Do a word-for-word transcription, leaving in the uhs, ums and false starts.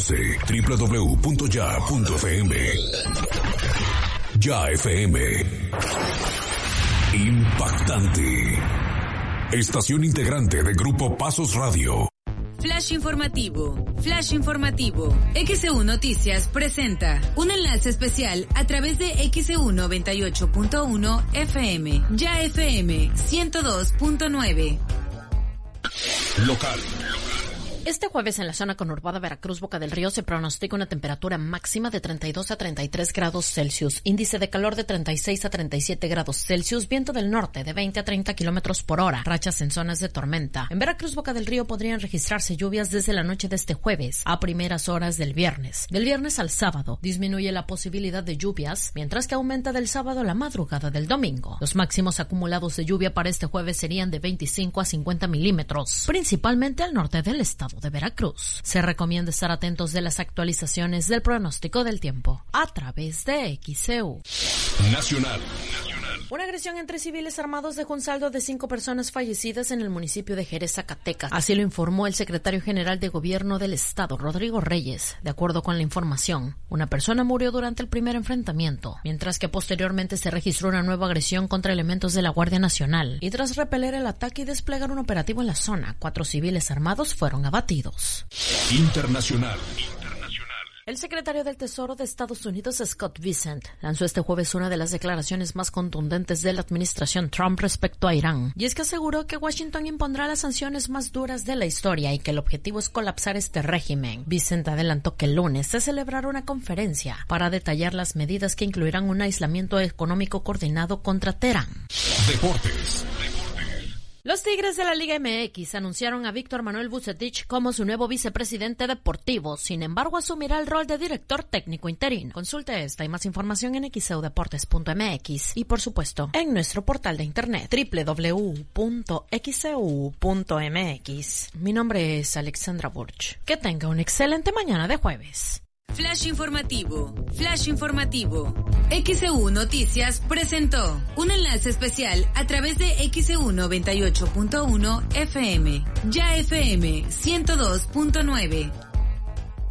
once, doble u doble u doble u punto ya punto f m. Ya F M. Impactante. Estación integrante de Grupo Pasos Radio. Flash informativo, flash informativo. X E U Noticias presenta un enlace especial a través de X E U noventa y ocho punto uno F M, Ya F M ciento dos punto nueve. Local. Este jueves en la zona conurbada Veracruz, Boca del Río, se pronostica una temperatura máxima de treinta y dos a treinta y tres grados Celsius, índice de calor de treinta y seis a treinta y siete grados Celsius, viento del norte de veinte a treinta kilómetros por hora, rachas en zonas de tormenta. En Veracruz, Boca del Río, podrían registrarse lluvias desde la noche de este jueves a primeras horas del viernes. Del viernes al sábado disminuye la posibilidad de lluvias, mientras que aumenta del sábado a la madrugada del domingo. Los máximos acumulados de lluvia para este jueves serían de veinticinco a cincuenta milímetros, principalmente al norte del estado de Veracruz. Se recomienda estar atentos de las actualizaciones del pronóstico del tiempo a través de X E U. Nacional. Una agresión entre civiles armados dejó un saldo de cinco personas fallecidas en el municipio de Jerez, Zacatecas. Así lo informó el secretario general de Gobierno del Estado, Rodrigo Reyes. De acuerdo con la información, una persona murió durante el primer enfrentamiento, mientras que posteriormente se registró una nueva agresión contra elementos de la Guardia Nacional. Y tras repeler el ataque y desplegar un operativo en la zona, cuatro civiles armados fueron abatidos. Internacional. El secretario del Tesoro de Estados Unidos, Scott Bessent, lanzó este jueves una de las declaraciones más contundentes de la administración Trump respecto a Irán, y es que aseguró que Washington impondrá las sanciones más duras de la historia y que el objetivo es colapsar este régimen. Bessent adelantó que el lunes se celebrará una conferencia para detallar las medidas que incluirán un aislamiento económico coordinado contra Teherán. Deportes. Los Tigres de la Liga M X anunciaron a Víctor Manuel Vucetich como su nuevo vicepresidente deportivo. Sin embargo, asumirá el rol de director técnico interino. Consulte esta y más información en x e u deportes punto m x y, por supuesto, en nuestro portal de internet doble u doble u doble u punto x e u punto m x. Mi nombre es Alexandra Burch. Que tenga una excelente mañana de jueves. Flash informativo, flash informativo. X E U Noticias presentó un enlace especial a través de X E U noventa y ocho punto uno F M, Ya F M ciento dos punto nueve.